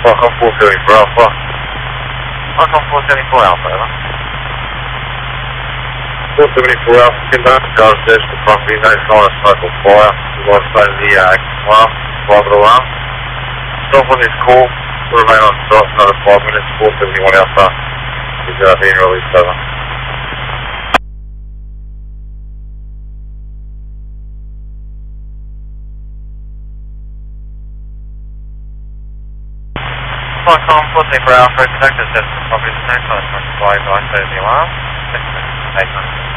Welcome 474 Alpha. Welcome 474 Alpha, over. 474 Alpha, inbound, Charles Dish, the property, no sign of smoke or fire. We've got to stay in the alarm, private alarm. Stop on this call, we'll remain on site for another 5 minutes. 471 Alpha is being released, over. Welcome 474 Alpha, conduct assessment property, no sign of smoke or fire, go outside the alarm. 6 minutes, 8 minutes.